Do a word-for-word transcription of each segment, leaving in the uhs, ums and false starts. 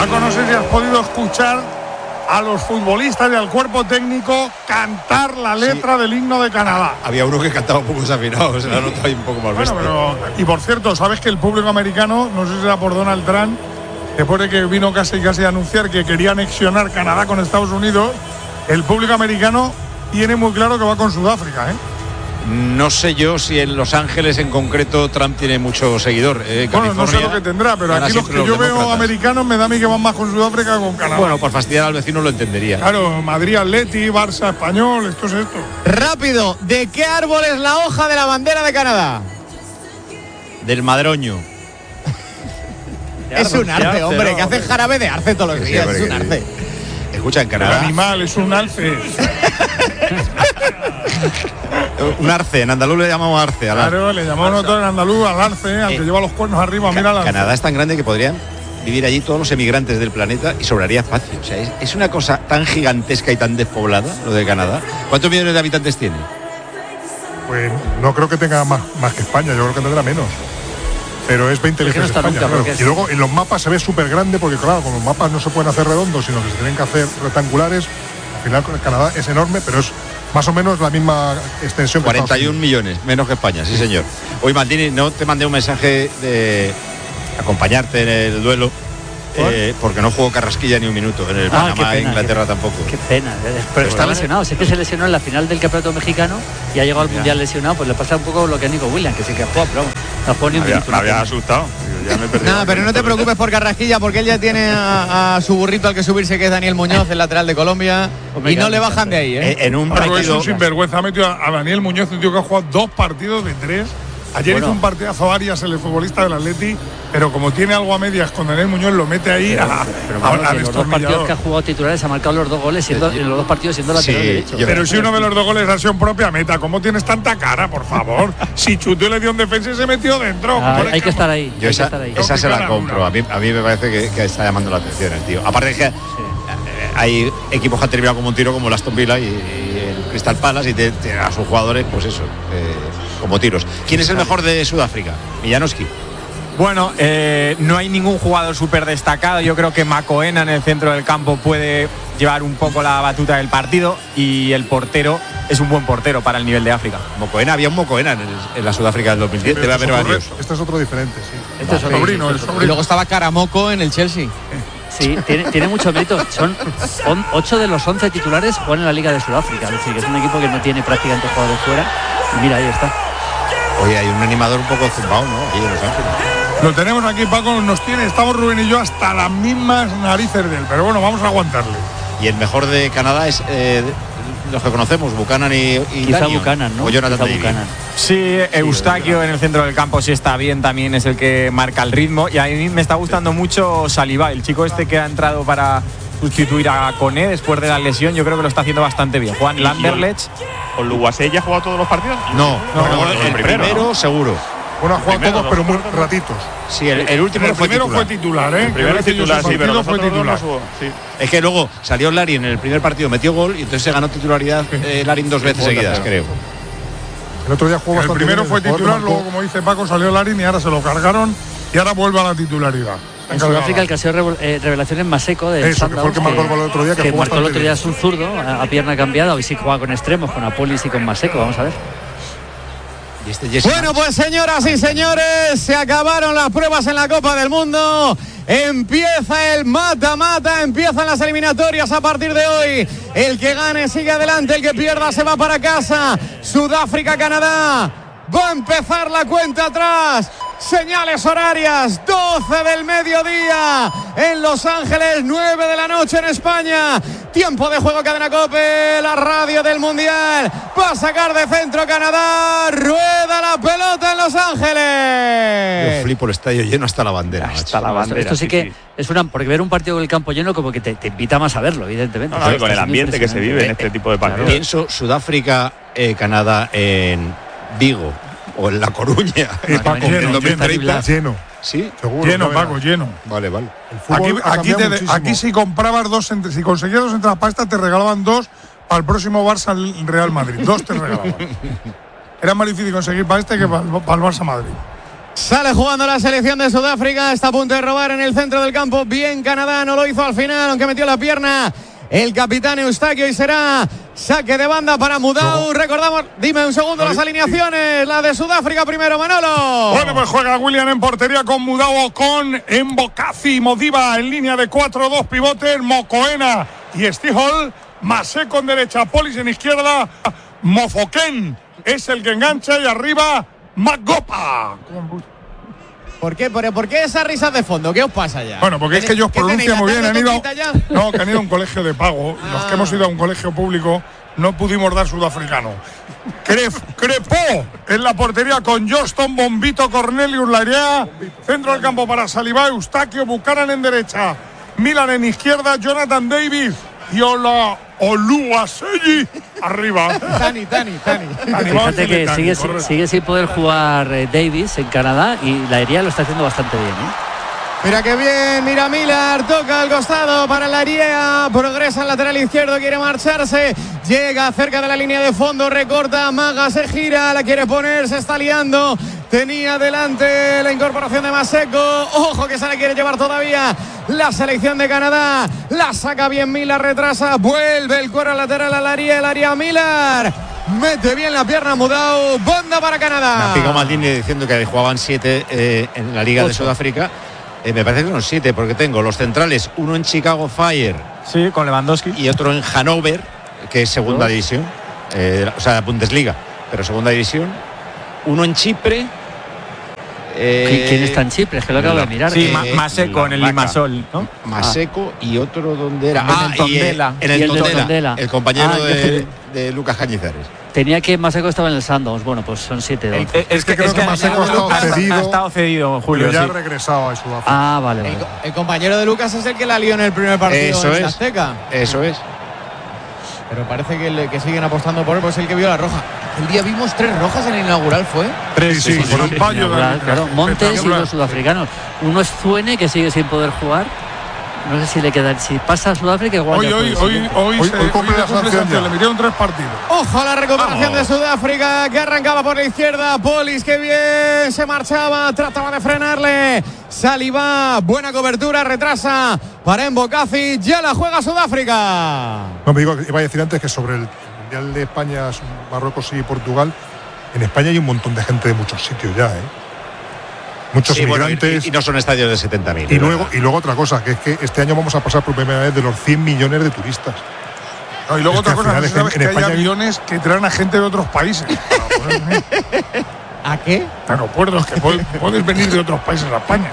Paco, no sé si has podido escuchar a los futbolistas y al cuerpo técnico cantar la letra sí. del himno de Canadá. Había uno que cantaba un poco desafinado, se la nota ahí un poco más bestia. Bueno, pero, y por cierto, ¿sabes que el público americano, no sé si era por Donald Trump, después de que vino casi casi a anunciar que quería anexionar Canadá con Estados Unidos, el público americano tiene muy claro que va con Sudáfrica, ¿eh? No sé yo si en Los Ángeles en concreto Trump tiene mucho seguidor. Eh, bueno, no sé lo que tendrá, pero aquí los que yo demócratas. veo americanos me da a mí que van más con Sudáfrica que con Canadá. Bueno, por fastidiar al vecino lo entendería. Claro, Madrid Atleti, Barça Español, esto es esto. Rápido, ¿de qué árbol es la hoja de la bandera de Canadá? Del madroño. Es un arce, hombre, que hacen jarabe de arce todos los días, es un arce. Escucha, en Canadá. El animal es un alce. Un arce, en andaluz le llamamos arce. Al claro, arce. Le llamamos nosotros en andaluz al arce, al eh, que lleva los cuernos arriba, ca- mira al arce. Canadá es tan grande que podrían vivir allí todos los emigrantes del planeta y sobraría espacio. O sea, es, es una cosa tan gigantesca y tan despoblada, lo de Canadá. ¿Cuántos millones de habitantes tiene? Pues no creo que tenga más, más que España, yo creo que tendrá menos. Pero es veinte veces no España, nunca, claro. Y luego en los mapas se ve súper grande porque claro, con los mapas no se pueden hacer redondos, sino que se tienen que hacer rectangulares. Al final Canadá es enorme, pero es más o menos la misma extensión. cuarenta y un millones, menos que España, sí señor. Hoy Maldini, no te mandé un mensaje de acompañarte en el duelo. Eh, porque no jugó Carrasquilla ni un minuto en el ah, Panamá, pena, Inglaterra qué, tampoco. Qué pena, pero está lesionado. Si es que se lesionó en la final del campeonato mexicano y ha llegado al ya. mundial lesionado, pues le pasa un poco lo que a Nico Williams, que sí que ha jugado, pero no ha jugado ni un minuto. Me había asustado. Ya me he Nada, pero no te preocupes por Carrasquilla, porque él ya tiene a, a su burrito al que subirse, que es Daniel Muñoz, el lateral de Colombia, y no le bajan de ahí, ¿eh? En un partido. Es un sinvergüenza, ha metido a Daniel Muñoz, un tío que ha jugado dos partidos de tres. Ayer bueno. hizo un partidazo Arias, el futbolista del Atleti, pero como tiene algo a medias con Daniel Muñoz, lo mete ahí pero, a, pero, a, a los dos partidos que ha jugado titulares ha marcado los dos goles siendo, en los dos partidos siendo lateral sí, derecho. Pero si uno de los dos goles ha sido en propia meta, ¿cómo tienes tanta cara, por favor? Si chutó y le dio un defensa y se metió dentro. Ah, hay que estar ahí. Yo esa, estar ahí. esa se la compro. A mí, a mí me parece que, que está llamando la atención el tío. Aparte de que sí. hay equipos que han terminado como un tiro, como el Aston Villa y, y el Crystal Palace, y te, te, a sus jugadores, pues eso. Eh, como tiros. ¿Quién es el mejor de Sudáfrica? Millanoski. Bueno, eh, no hay ningún jugador súper destacado. Yo creo que Makoena en el centro del campo puede llevar un poco la batuta del partido y el portero es un buen portero para el nivel de África. Mokoena, había un Mokoena en, el, en la Sudáfrica del dos mil diez. Sí, debe haber varios. Este es otro diferente, sí. Este es sobrino, el sobrino. Y luego estaba Karamoko en el Chelsea. Sí, tiene, tiene mucho mérito. Son ocho de los once titulares juegan en la Liga de Sudáfrica. Es decir, que es un equipo que no tiene prácticamente jugadores fuera. Y mira, ahí está. Oye, hay un animador un poco zumbado, ¿no? Aquí en Los Ángeles. Lo tenemos aquí, Paco, nos tiene, estamos Rubén y yo hasta las mismas narices de él, pero bueno, vamos a aguantarle. Y el mejor de Canadá es eh, los que conocemos, Buchanan y, y Quizá Buchanan, ¿no? O Jonathan Buchanan. Sí, Eustaquio en el centro del campo sí está bien, también es el que marca el ritmo. Y a mí me está gustando mucho Saliba, el chico este que ha entrado para sustituir a Koné después de la lesión. Yo creo que lo está haciendo bastante bien. Juan Landerlecht. ¿Con Luguasella ha jugado todos los partidos? No, no, no, no el, el primero, primero ¿no? seguro. Bueno, ha jugado primero, todos, pero muy ratitos. Sí, el, el último el fue primero titular. fue titular, ¿eh? El primero el titular, sí, pero fue titular. No sí. Es que luego salió Larin en el primer partido, metió gol y entonces se ganó titularidad eh, Larin dos veces seguidas, creo. El otro día jugó bastante. El primero fue titular, luego, como dice Paco, salió Larin y ahora se lo cargaron y ahora vuelve a la titularidad. En Sudáfrica el que ha sido eh, revelación es Maseko del Eso, que fue el que marcó el gol el otro día. Que, que marcó el otro día, es un zurdo, a, a pierna cambiada. Hoy sí juega con extremos, con Apolis y con Maseko. Vamos a ver. Este bueno, pues señoras y señores, se acabaron las pruebas en la Copa del Mundo. Empieza el mata-mata, empiezan las eliminatorias a partir de hoy. El que gane sigue adelante, el que pierda se va para casa. Sudáfrica-Canadá. Va a empezar la cuenta atrás. Señales horarias, doce del mediodía en Los Ángeles, nueve de la noche en España. Tiempo de juego, Cadena COPE, la radio del Mundial. Va a sacar de centro Canadá, rueda la pelota en Los Ángeles. Yo flipo el estadio lleno hasta la bandera. Hasta la bandera. Esto sí, sí que sí. Es una, porque ver un partido con el campo lleno como que te, te invita más a verlo, evidentemente. No, no, con el ambiente que se vive en este tipo de partidos. Claro. Pienso Sudáfrica, eh, Canadá en Vigo. O en La Coruña. Sí, Paco, en el dos mil treinta. Lleno. ¿Sí? Seguro, lleno, no Paco, lleno. Vale, vale. Aquí, aquí, te, aquí si comprabas dos, si conseguías dos entradas para esta, te regalaban dos para el próximo Barça Real Madrid. Dos te regalaban. Era más difícil conseguir para este que para, para el Barça Madrid. Sale jugando la selección de Sudáfrica, está a punto de robar en el centro del campo. Bien Canadá, no lo hizo al final, aunque metió la pierna el capitán Eustaquio y será saque de banda para Mudau. No. Recordamos, dime un segundo las alineaciones, la de Sudáfrica primero, Manolo. Bueno, pues juega William en portería con Mudau, con Mbokasi, Modiba en línea de cuatro, dos pivotes, Mokoena y Stihol, Maseko en derecha, Polis en izquierda, Mofoken es el que engancha y arriba Magopa. ¿Por qué? ¿Por, ¿Por qué esas risas de fondo? ¿Qué os pasa ya? Bueno, porque es que ellos pronuncian muy bien. Han ido, no, que han ido a un colegio de pago. Ah. Los que hemos ido a un colegio público no pudimos dar sudafricano. Cref, Crepó en la portería con Johnston, Bombito, Cornelius Larea. Centro del campo para Saliba, Eustaquio, Buchanan en derecha. Milan en izquierda, Jonathan Davis y Ola Oluwaseyi arriba. Tani, Tani, Tani. Fíjate que Tani, sigue, sigue, sigue sin poder jugar eh, Davis en Canadá y la Hería lo está haciendo bastante bien, ¿eh? Mira qué bien, mira Miller, toca al costado para la Hería, progresa al lateral izquierdo, quiere marcharse, llega cerca de la línea de fondo, recorta, Maga se gira, la quiere poner, se está liando, tenía delante la incorporación de Maseko, ojo que se la quiere llevar todavía la selección de Canadá, la saca bien Miller, retrasa, vuelve el cuero lateral a la Hería, el área Miller. Mete bien la pierna Mudau, banda para Canadá. Me ha picado Maldini diciendo que jugaban siete eh, en la Liga Ocho. de Sudáfrica. Eh, me parece que son siete, porque tengo los centrales, uno en Chicago Fire. Sí, con Lewandowski. Y otro en Hannover, que es segunda ¿Dos? división. Eh, o sea, Bundesliga, pero segunda división. Uno en Chipre. Eh, ¿Quién está en Chipre? Es que lo acabo de mirar. Sí, eh, Maseko en el Limassol, ¿no? Maseko ah. y otro donde era. Ah, en el Tondela. En el, el Tondela, Tondela. El compañero ah, de, de Lucas Cañizares. Tenía que Maseko estaba en el Sundowns. Bueno, pues son siete dos. Es, es que creo es que, que Maseko ha estado cedido. Ha estado cedido, Julio. Pero ya sí. ha regresado a Sudáfrica. Ah, vale, vale. El, el compañero de Lucas es el que la lió en el primer partido Eso en es. Azteca. Eso es. Pero parece que, le, que siguen apostando por él, pues es el que vio la roja. El día vimos tres rojas en el inaugural, ¿fue? Tres, sí, sí, sí, por el fallo. Claro, Montes y los sudafricanos. Uno es Zuene, que sigue sin poder jugar. No sé si le queda, si pasa a Sudáfrica igual. Hoy, hoy, hoy, hoy, hoy, se, hoy cumple la sanción, le metieron tres partidos. Ojo a la recuperación oh. de Sudáfrica, que arrancaba por la izquierda. Polis, que bien se marchaba, trataba de frenarle. Saliba, buena cobertura, retrasa para Mbokasi, ya la juega Sudáfrica. No, me digo, iba a decir antes que sobre el Mundial de España, Marruecos y Portugal, en España hay un montón de gente de muchos sitios ya, ¿eh? Muchos sí, inmigrantes. Bueno, y, y no son estadios de setenta mil. Y luego, y luego otra cosa, que es que este año vamos a pasar por primera vez de los cien millones de turistas. No, y luego es otra cosa, no sabes en, en que hay aviones que traen a gente de otros países. ¿A qué? Aeropuertos que puedes, puedes venir de otros países a España.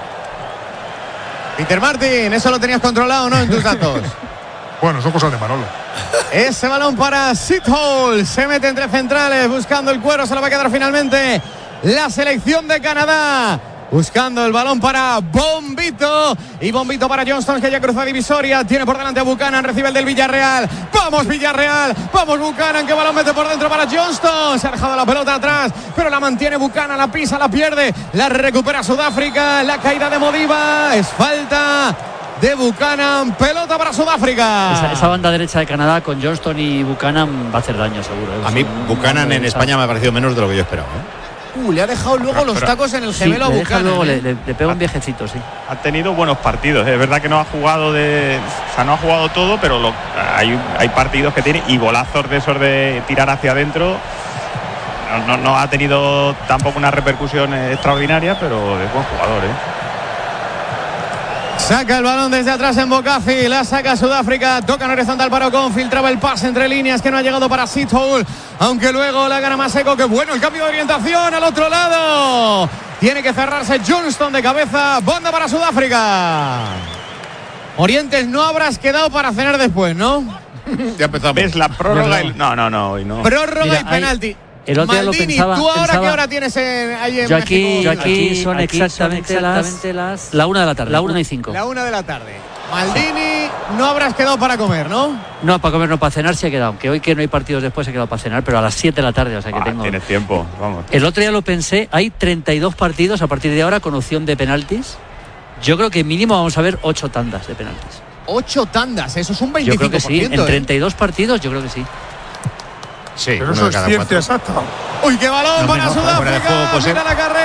Peter Martin, eso lo tenías controlado, ¿no? En tus datos. Bueno, son cosas de Manolo. Ese balón para Sithole, se mete entre centrales, buscando el cuero, se lo va a quedar finalmente la selección de Canadá, buscando el balón para Bombito, y Bombito para Johnston, que ya cruza divisoria, tiene por delante a Buchanan, recibe el del Villarreal, vamos Villarreal, vamos Buchanan, que balón mete por dentro para Johnston, se ha dejado la pelota atrás, pero la mantiene Buchanan, la pisa, la pierde, la recupera Sudáfrica, la caída de Modiba, es falta de Buchanan, pelota para Sudáfrica. Esa, esa banda derecha de Canadá con Johnston y Buchanan va a hacer daño seguro. A mí Buchanan en España me ha parecido menos de lo que yo esperaba, ¿eh? Uh, le ha dejado luego pero, los pero, tacos en el gemelo sí, a Buchanan. Luego ¿eh? le, le, le pega un viejecito, sí. Ha tenido buenos partidos. Es verdad que no ha jugado de, o sea, no ha jugado todo, pero lo, hay, hay partidos que tiene y golazos de esos de tirar hacia adentro. No, no, no ha tenido tampoco una repercusión extraordinaria, pero es buen jugador, ¿eh? Saca el balón desde atrás en Mbokasi, la saca Sudáfrica, toca en horizontal para Ocon, filtraba el pase entre líneas que no ha llegado para Sithole, aunque luego la gana Maseko, que bueno el cambio de orientación al otro lado, tiene que cerrarse Johnston de cabeza, banda para Sudáfrica. Orientes, no habrás quedado para cenar después, ¿no? Ya empezamos. ¿Ves la prórroga? Y... No, no, no, no. Prórroga Mira, y penalti. Hay... El otro Maldini, día lo pensaba, ¿tú ahora pensaba, qué hora tienes en, ahí en yo aquí, México? yo aquí, aquí son aquí exactamente, son exactamente las, las la una de la tarde, la una y cinco. La una de la tarde. Maldini, no habrás quedado para comer, ¿no? No, para comer no, para cenar sí he quedado. Que hoy que no hay partidos después he quedado para cenar, pero a las siete de la tarde, o sea que ah, tengo... Tienes tiempo, vamos. El otro día lo pensé, hay treinta y dos partidos a partir de ahora con opción de penaltis. Yo creo que mínimo vamos a ver ocho tandas de penaltis. Ocho tandas, eso es un veinticinco por ciento. Yo creo que sí, en ¿eh? treinta y dos partidos yo creo que sí. Sí, pero eso es ciencia exacta. Uy, qué balón no, para no, Sudáfrica. Juego, pues, mira la carrera,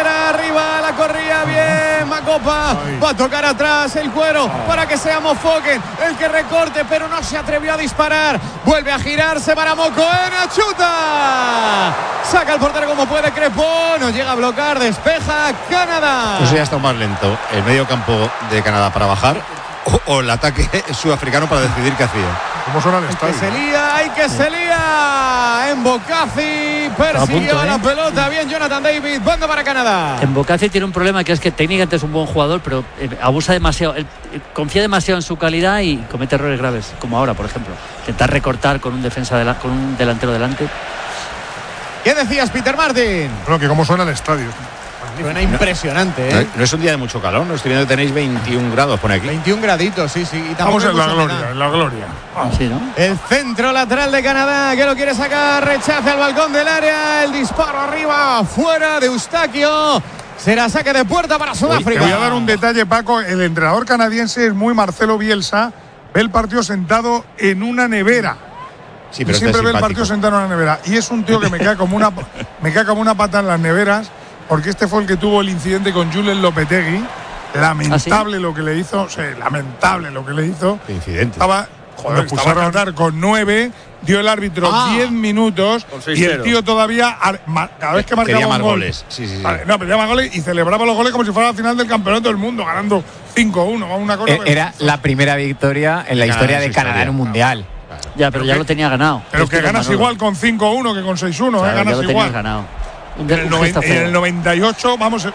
arriba, la corría bien Macopa. Ay. Va a tocar atrás el cuero oh. para que sea Mofoken el que recorte, pero no se atrevió a disparar. Vuelve a girarse para Mokoena, chuta. Saca el portero como puede Crespó, no llega a bloquear, despeja Canadá. Pues ya está más lento el medio campo de Canadá para bajar o, o el ataque sudafricano para decidir qué hacía. ¿Cómo suena el estadio? Que se lía, hay que se lía. Embocazzi persiguió a, punto, ¿eh? la pelota. Bien, Jonathan David, banda para Canadá. Embocazzi tiene un problema que es que técnicamente es un buen jugador, pero eh, abusa demasiado, él, eh, confía demasiado en su calidad y comete errores graves, como ahora, por ejemplo. Intentar recortar con un defensa de la, con un delantero delante. ¿Qué decías, Peter Martin? Bueno, que cómo suena el estadio. Suena impresionante, no, ¿eh? No es un día de mucho calor, no estoy viendo que tenéis veintiún grados, pone aquí. veintiún graditos, sí, sí. Y Vamos en la gloria, en la gloria. Vamos. Sí, ¿no? El centro lateral de Canadá, que lo quiere sacar, rechaza al balcón del área, el disparo arriba, fuera de Eustaquio. Será saque de puerta para Sudáfrica. Te voy a dar un detalle, Paco. El entrenador canadiense es muy Marcelo Bielsa. Ve el partido sentado en una nevera. Sí, pero siempre ve el partido sentado en una nevera. Y es un tío que me cae como una, me cae como una pata en las neveras. Porque este fue el que tuvo el incidente con Julen Lopetegui. Lamentable ¿Ah, sí? lo que le hizo. O sea, lamentable lo que le hizo. ¿Qué incidente? Estaba, joder, estaba a tratar con nueve. Dio el árbitro diez ah, minutos. Y el tío todavía, cada vez que marcaba quería un más gol, goles. Sí, sí, sí. Vale, no, pedía más goles y celebraba los goles como si fuera la final del campeonato del mundo, ganando cinco uno. Una cosa Era la primera victoria en la historia de Canadá en un mundial. Claro. Ya, pero, pero ya que, lo tenía ganado. Pero que ganas igual con cinco uno que con seis uno. Claro, eh, ganas ya lo igual. Ganado. En el, noven, en el noventa y ocho, vamos,